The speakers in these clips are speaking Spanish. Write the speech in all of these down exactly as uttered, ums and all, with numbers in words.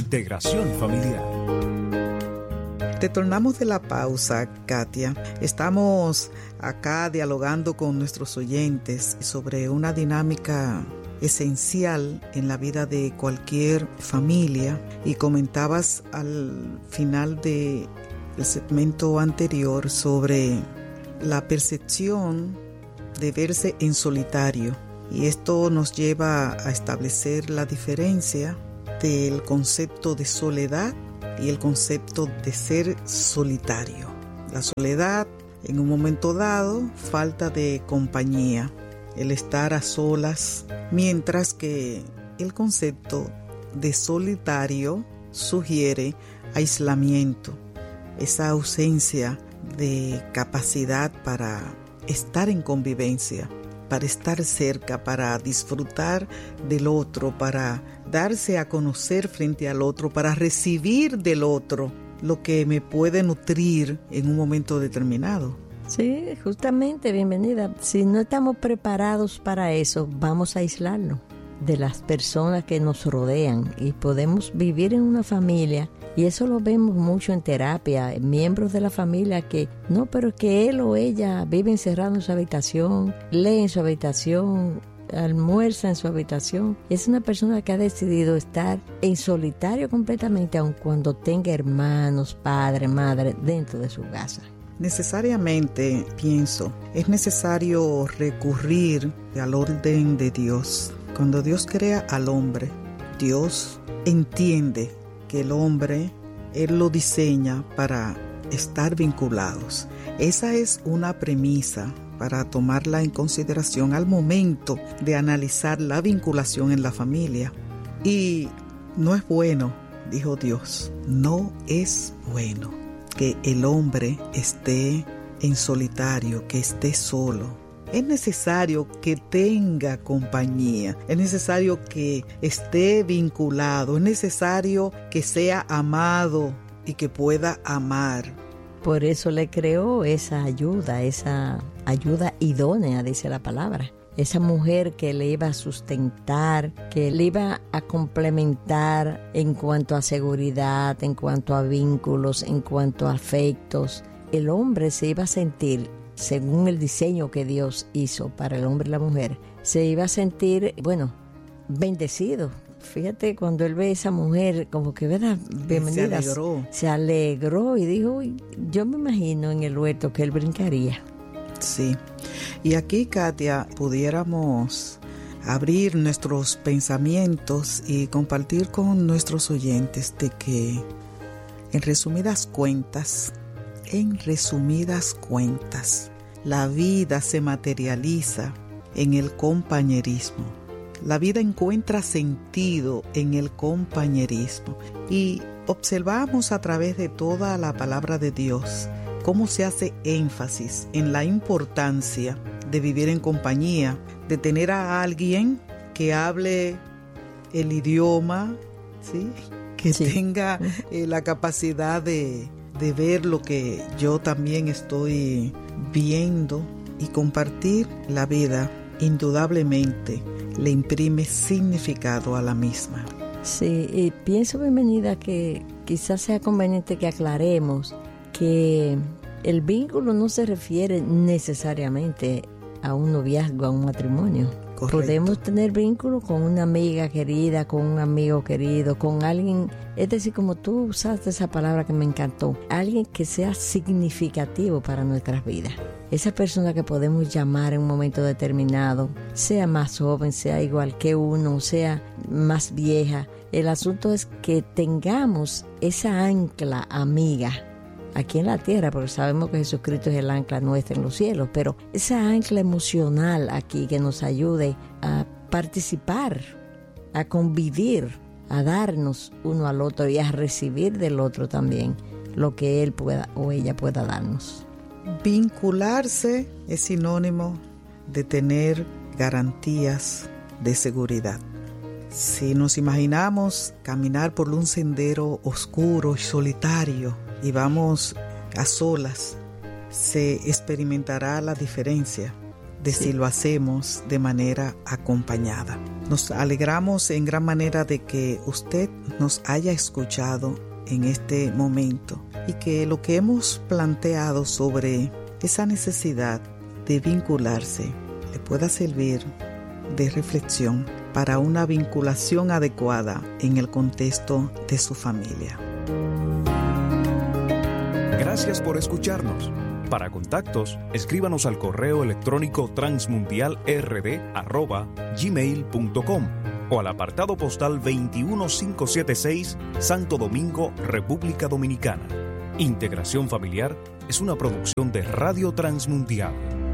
Integración Familiar. Retornamos de la pausa, Katia. Estamos acá dialogando con nuestros oyentes sobre una dinámica esencial en la vida de cualquier familia, y comentabas al final del segmento anterior sobre la percepción de verse en solitario, y esto nos lleva a establecer la diferencia del concepto de soledad y el concepto de ser solitario. La soledad, en un momento dado, falta de compañía, el estar a solas, mientras que el concepto de solitario sugiere aislamiento, esa ausencia de capacidad para estar en convivencia, para estar cerca, para disfrutar del otro, para darse a conocer frente al otro, para recibir del otro lo que me puede nutrir en un momento determinado. Sí, justamente, bienvenida. Si no estamos preparados para eso, vamos a aislarnos de las personas que nos rodean, y podemos vivir en una familia, y eso lo vemos mucho en terapia, miembros de la familia que no, pero que él o ella vive encerrado en su habitación, lee en su habitación, almuerza en su habitación. Es una persona que ha decidido estar en solitario completamente, aun cuando tenga hermanos, padre, madre dentro de su casa. Necesariamente, pienso, es necesario recurrir al orden de Dios. Cuando Dios crea al hombre, Dios entiende que el hombre, Él lo diseña para estar vinculados. Esa es una premisa para tomarla en consideración al momento de analizar la vinculación en la familia. Y no es bueno, dijo Dios, no es bueno que el hombre esté en solitario, que esté solo. Es necesario que tenga compañía, es necesario que esté vinculado, es necesario que sea amado y que pueda amar. Por eso le creó esa ayuda, esa ayuda idónea, dice la palabra. Esa mujer que le iba a sustentar, que le iba a complementar en cuanto a seguridad, en cuanto a vínculos, en cuanto a afectos. El hombre se iba a sentir, según el diseño que Dios hizo para el hombre y la mujer, se iba a sentir, bueno, bendecido. Fíjate, cuando él ve a esa mujer, como que, ¿verdad? Bienvenida. Se alegró. Se alegró y dijo, uy, yo me imagino en el huerto que él brincaría. Sí. Y aquí, Katia, pudiéramos abrir nuestros pensamientos y compartir con nuestros oyentes de que, en resumidas cuentas, en resumidas cuentas, la vida se materializa en el compañerismo. La vida encuentra sentido en el compañerismo. Y observamos a través de toda la palabra de Dios cómo se hace énfasis en la importancia de vivir en compañía, de tener a alguien que hable el idioma, ¿sí? Que sí. tenga eh, la capacidad de, de ver lo que yo también estoy viendo, y compartir la vida indudablemente le imprime significado a la misma. Sí, y pienso, bienvenida, que quizás sea conveniente que aclaremos que el vínculo no se refiere necesariamente a un noviazgo, a un matrimonio. Correcto. Podemos tener vínculo con una amiga querida, con un amigo querido, con alguien, es decir, como tú usaste esa palabra que me encantó, alguien que sea significativo para nuestras vidas. Esa persona que podemos llamar en un momento determinado, sea más joven, sea igual que uno, sea más vieja. El asunto es que tengamos esa ancla amiga aquí en la tierra, porque sabemos que Jesucristo es el ancla nuestra en los cielos, pero esa ancla emocional aquí que nos ayude a participar, a convivir, a darnos uno al otro y a recibir del otro también lo que él pueda o ella pueda darnos. Vincularse es sinónimo de tener garantías de seguridad. Si nos imaginamos caminar por un sendero oscuro y solitario y vamos a solas, se experimentará la diferencia de sí. si lo hacemos de manera acompañada. Nos alegramos en gran manera de que usted nos haya escuchado en este momento y que lo que hemos planteado sobre esa necesidad de vincularse le pueda servir de reflexión para una vinculación adecuada en el contexto de su familia. Gracias por escucharnos. Para contactos, escríbanos al correo electrónico transmundialrd arroba gmail punto com o al apartado postal veintiuno mil quinientos setenta y seis, Santo Domingo, República Dominicana. Integración Familiar es una producción de Radio Transmundial.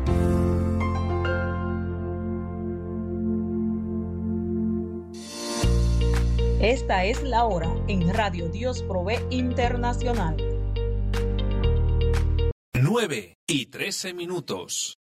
Esta es la hora en Radio Dios Provee Internacional. nueve y trece minutos.